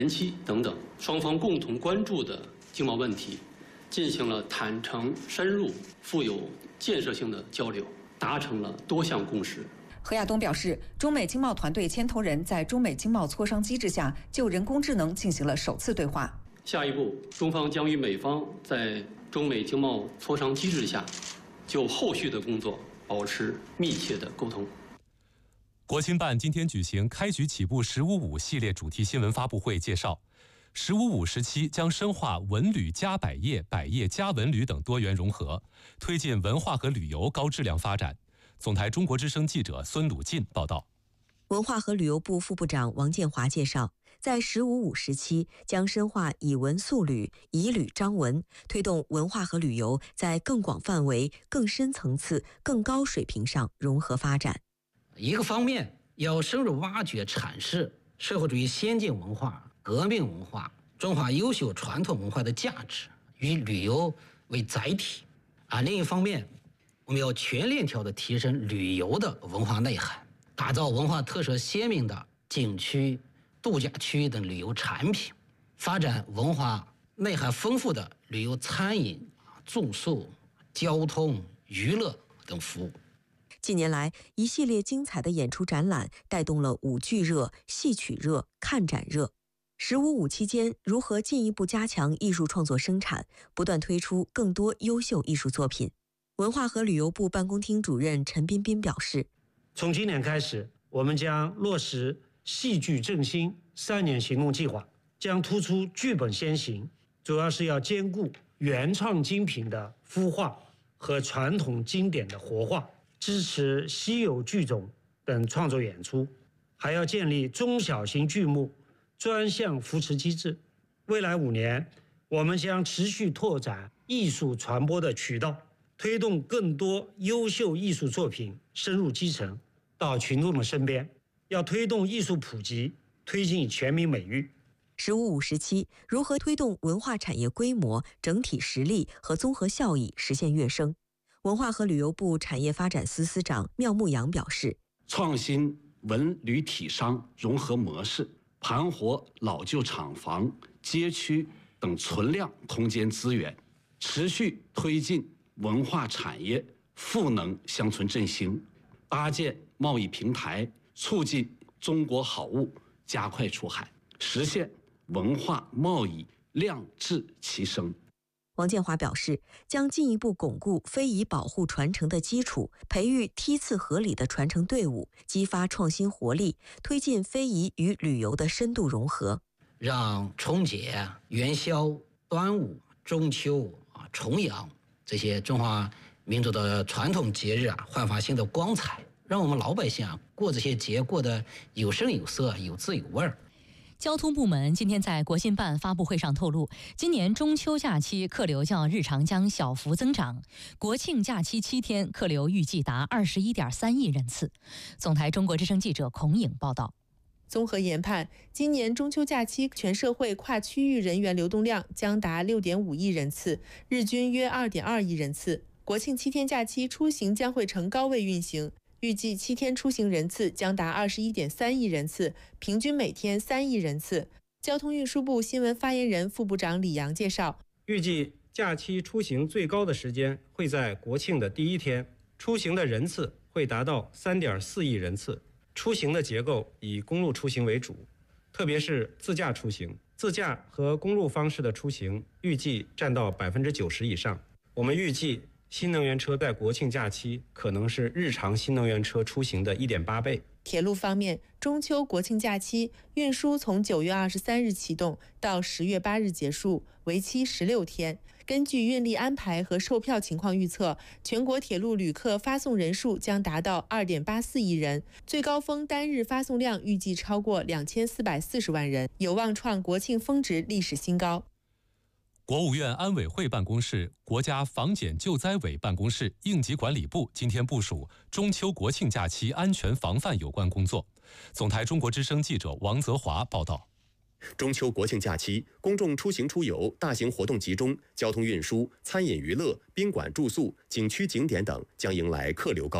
延期等等，双方共同关注的经贸问题，进行了坦诚、深入、富有建设性的交流，达成了多项共识。 何亚东表示，中美经贸团队牵头人在中美经贸磋商机制下，就人工智能进行了首次对话。 下一步，中方将与美方在中美经贸磋商机制下，就后续的工作保持密切的沟通。 国青办今天举行开局起步“1055”系列主题新闻发布会，介绍“1055”时期将深化文旅加百业、百业加文旅等多元融合，推进文化和旅游高质量发展。总台中国之声记者孙鲁进报道。 文化和旅游部副部长王建华介绍，在“1055”时期将深化以文塑旅、以旅彰文，推动文化和旅游在更广范围、更深层次、更高水平上融合发展。 一个方面要深入挖掘阐释社会主义先进文化、革命文化、中华优秀传统文化的价值，以旅游为载体；另一方面，我们要全链条的提升旅游的文化内涵，打造文化特色鲜明的景区、度假区等旅游产品，发展文化内涵丰富的旅游餐饮、住宿、交通、娱乐等服务。 近年来，一系列精彩的演出展览带动了舞剧热、戏曲热、看展热。“1055”期间，如何进一步加强艺术创作生产，不断推出更多优秀艺术作品？文化和旅游部办公厅主任陈彬彬表示， 从今年开始，我们将落实戏剧振兴3年行动计划，将突出剧本先行，主要是要兼顾原创精品的孵化和传统经典的活化，支持稀有剧种等创作演出，还要建立中小型剧目专项扶持机制。未来5年，我们将持续拓展艺术传播的渠道，推动更多优秀艺术作品深入基层，到群众的身边。要推动艺术普及，推进全民美育。 “1055”时期如何推动文化产业规模、整体实力和综合效益实现跃升？文化和旅游部产业发展司司长缪牧阳表示， 创新文旅体商融合模式，盘活老旧厂房、街区等存量空间资源，持续推进文化产业赋能乡村振兴，搭建贸易平台，促进中国好物加快出海，实现文化贸易量质齐升。 王建华表示，将进一步巩固非遗保护传承的基础，培育梯次合理的传承队伍，激发创新活力，推进非遗与旅游的深度融合， 让春节、元宵、端午、中秋、重阳这些中华民族的传统节日焕发新的光彩，让我们老百姓过这些节过得有声有色、有滋有味儿。 交通部门今天在国新办发布会上透露，今年中秋假期客流较日常将小幅增长，国庆假期7天客流预计达21.3亿人次。总台中国之声记者孔颖报道。 综合研判，今年中秋假期全社会跨区域人员流动量将达6.5亿人次，日均约2.2亿人次。国庆7天假期出行将会呈高位运行，预计7天出行人次将达21.3亿人次，平均每天3亿人次。交通运输部新闻发言人副部长李阳介绍， 预计假期出行最高的时间会在国庆的第1天，出行的人次会达到3.4亿人次。出行的结构以公路出行为主，特别是自驾出行，自驾和公路方式的出行预计占到90%以上。我们预计新能源车在国庆假期可能是日常新能源车出行的1.8倍。 铁路方面，中秋国庆假期运输从9月23日启动到10月8日结束，为期16天。根据运力安排和售票情况预测，全国铁路旅客发送人数将达到2.84亿人，最高峰单日发送量预计超过2440万人，有望创国庆峰值历史新高。 国务院安委会办公室、国家防检救灾委办公室、应急管理部今天部署中秋国庆假期安全防范有关工作。总台中国之声记者王泽华报道。 中秋国庆假期，公众出行出游、大型活动集中，交通运输、餐饮娱乐、宾馆住宿、景区景点等将迎来客流高峰。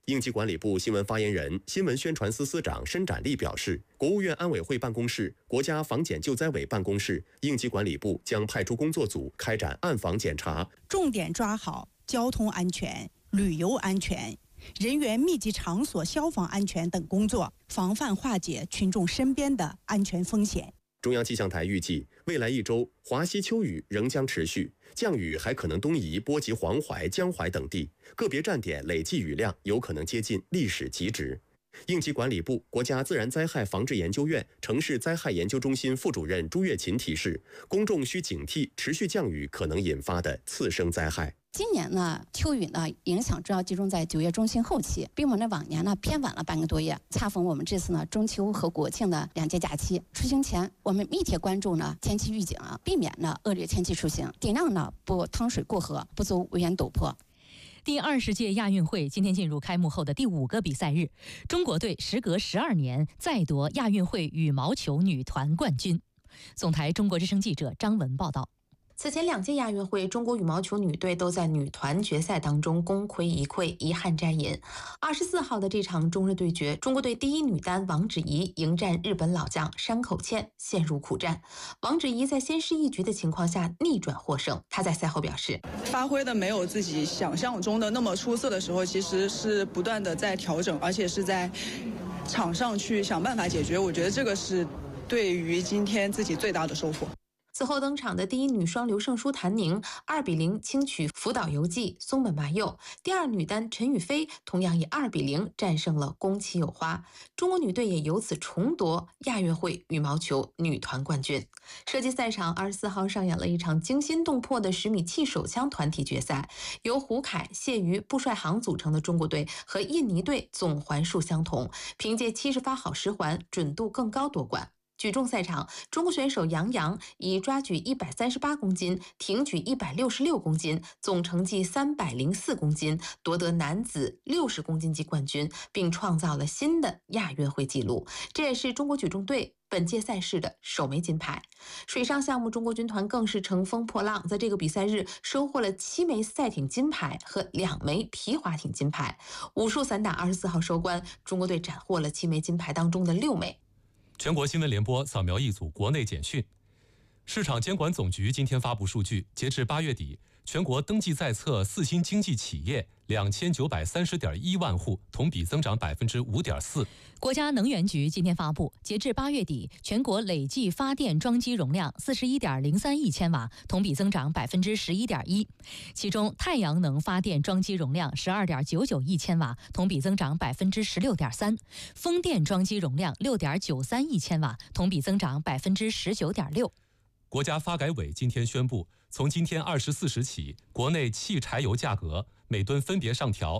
应急管理部新闻发言人、新闻宣传司司长申展利表示，国务院安委会办公室、国家防检救灾委办公室、应急管理部将派出工作组开展暗访检查， 重点抓好交通安全、旅游安全、人员密集场所消防安全等工作，防范化解群众身边的安全风险。 中央气象台预计，未来1周华西秋雨仍将持续，降雨还可能东移波及黄淮、江淮等地，个别站点累计雨量有可能接近历史极值。应急管理部、国家自然灾害防治研究院城市灾害研究中心副主任朱月琴提示，公众需警惕持续降雨可能引发的次生灾害。 今年呢，秋雨呢影响主要集中在9月中旬后期，比我们的往年呢偏晚了半个多月。恰逢我们这次呢中秋和国庆的2节假期，出行前我们密切关注呢天气预警啊，避免呢恶劣天气出行，尽量呢不趟水过河，不走危险陡坡。 第20届亚运会今天进入开幕后的第5个比赛日，中国队时隔12年再夺亚运会羽毛球女团冠军。总台中国之声记者张文报道。 此前2届亚运会，中国羽毛球女队都在女团决赛当中功亏一篑，遗憾摘银。24号的这场中日对决，中国队第一女单王芷怡迎战日本老将山口茜，陷入苦战。王芷怡在先失一局的情况下逆转获胜。她在赛后表示， 发挥的没有自己想象中的那么出色的时候，其实是不断的在调整，而且是在场上去想办法解决。我觉得这个是对于今天自己最大的收获。 此后登场的第一女双刘胜书谭宁2比0轻取福岛由纪松本麻佑，第二女单陈雨菲同样以2比0战胜了宫崎友花，中国女队也由此重夺亚运会羽毛球女团冠军。射击赛场24号上演了一场惊心动魄的10米气手枪团体决赛，由胡凯、谢瑜、布帅航组成的中国队和印尼队总环数相同，凭借70发好10环准度更高夺冠。举重赛场，中国选手杨洋以抓举138公斤、挺举166公斤，总成绩304公斤，夺得男子60公斤级冠军，并创造了新的亚运会纪录。这也是中国举重队本届赛事的首枚金牌。水上项目，中国军团更是乘风破浪，在这个比赛日收获了7枚赛艇金牌和2枚皮划艇金牌。武术散打24号收官，中国队斩获了7枚金牌当中的6枚。 全国新闻联播扫描一组国内简讯。市场监管总局今天发布数据，截至8月底，全国登记在册4新经济企业2930.1万户，同比增长5.4%。 国家能源局今天发布，截至8月底，全国累计发电装机容量41.03亿千瓦，同比增长11.1%。其中，太阳能发电装机容量12.99亿千瓦，同比增长16.3%；风电装机容量6.93亿千瓦，同比增长19.6%。 国家发改委今天宣布，从今天24时起，国内汽柴油价格每吨分别上调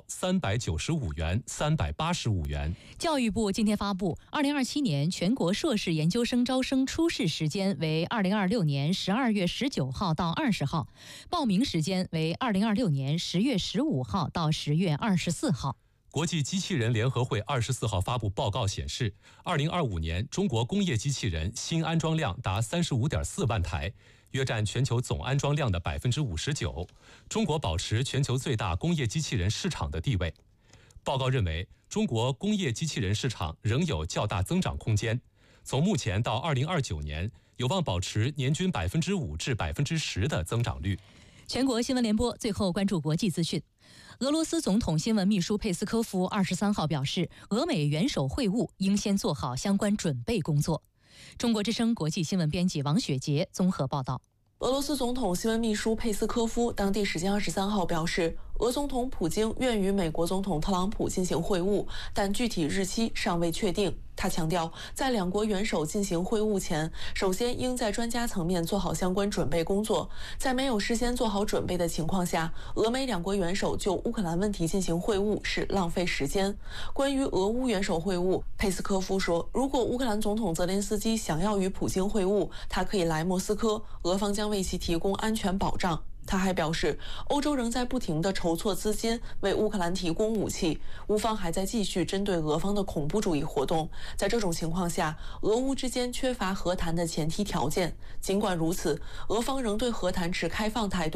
395元、385元。 教育部今天发布，2027年全国硕士研究生招生初试时间为2026年12月19号到20号，报名时间为2026年10月15号到10月24号。 国际机器人联合会24号发布报告显示，2025年中国工业机器人新安装量达35.4万台，约占全球总安装量的59%。中国保持全球最大工业机器人市场的地位。报告认为，中国工业机器人市场仍有较大增长空间，从目前到2029年，有望保持年均5%至10%的增长率。 全国新闻联播最后关注国际资讯。俄罗斯总统新闻秘书佩斯科夫23号表示，俄美元首会晤应先做好相关准备工作。中国之声国际新闻编辑王雪杰综合报道。 俄罗斯总统新闻秘书佩斯科夫当地时间23号表示，俄总统普京愿与美国总统特朗普进行会晤，但具体日期尚未确定。他强调，在两国元首进行会晤前，首先应在专家层面做好相关准备工作。在没有事先做好准备的情况下，俄美两国元首就乌克兰问题进行会晤是浪费时间。关于俄乌元首会晤，佩斯科夫说，如果乌克兰总统泽连斯基想要与普京会晤，他可以来莫斯科，俄方将为其提供安全保障。他还表示，欧洲仍在不停地筹措资金为乌克兰提供武器，乌方还在继续针对俄方的恐怖主义活动。在这种情况下，俄乌之间缺乏和谈的前提条件。尽管如此，俄方仍对和谈持开放态度。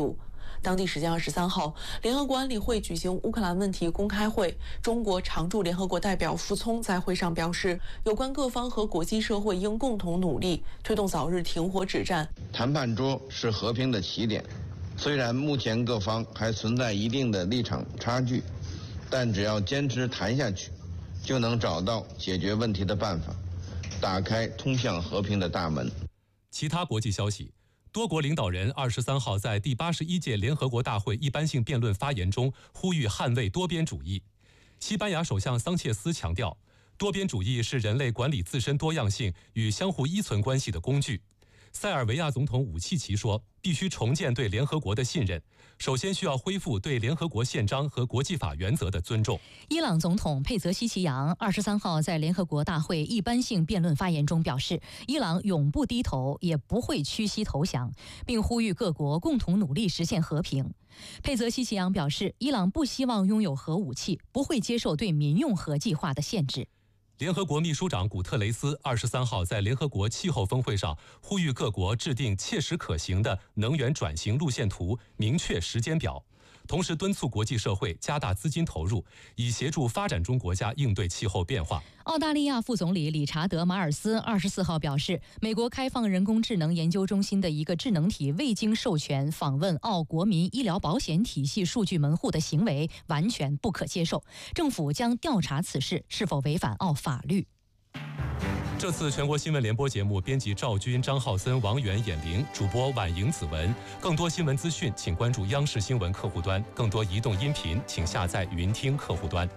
当地时间23号，联合国安理会举行乌克兰问题公开会。中国常驻联合国代表傅聪在会上表示，有关各方和国际社会应共同努力，推动早日停火止战。 谈判桌是和平的起点，虽然目前各方还存在一定的立场差距，但只要坚持谈下去，就能找到解决问题的办法，打开通向和平的大门。 其他国际消息。多国领导人23号在第81届联合国大会一般性辩论发言中呼吁捍卫多边主义。西班牙首相桑切斯强调，多边主义是人类管理自身多样性与相互依存关系的工具。塞尔维亚总统武契奇说，必须重建对联合国的信任，首先需要恢复对联合国宪章和国际法原则的尊重。 伊朗总统佩泽西奇扬23号在联合国大会一般性辩论发言中表示，伊朗永不低头，也不会屈膝投降，并呼吁各国共同努力实现和平。佩泽西奇扬表示，伊朗不希望拥有核武器，不会接受对民用核计划的限制。 联合国秘书长古特雷斯23号在联合国气候峰会上呼吁各国制定切实可行的能源转型路线图，明确时间表，同时敦促国际社会加大资金投入，以协助发展中国家应对气候变化。 澳大利亚副总理理查德·马尔斯24号表示，美国开放人工智能研究中心的一个智能体未经授权访问澳国民医疗保险体系数据门户的行为完全不可接受，政府将调查此事是否违反澳法律。 这次全国新闻联播节目，编辑赵军、张浩森、王源、闫玲，主播婉莹、子文。更多新闻资讯，请关注央视新闻客户端；更多移动音频，请下载云听客户端。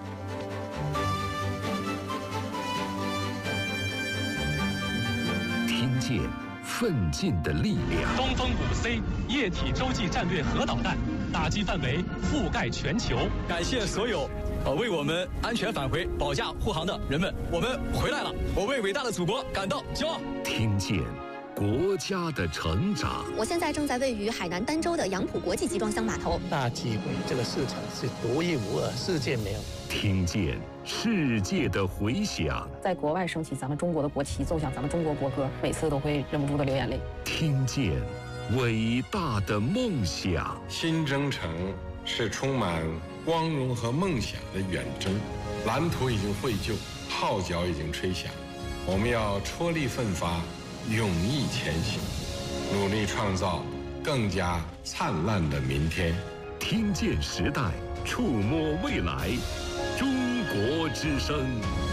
听见奋进的力量。 东风5C 液体洲际战略核导弹，打击范围覆盖全球。 感谢所有为我们安全返回、保驾护航的人们，我们回来了！我为伟大的祖国感到骄傲。 听见国家的成长。 我现在正在位于海南儋州的杨浦国际集装箱码头。 大机会，这个市场是独一无二，世界没有。 听见世界的回响。 在国外升起咱们中国的国旗，奏响咱们中国国歌，每次都会忍不住的流眼泪。 听见伟大的梦想。 新征程是充满光荣和梦想的远征，蓝图已经绘就，号角已经吹响，我们要踔厉奋发，勇毅前行，努力创造更加灿烂的明天。 听见时代，触摸未来，中国之声。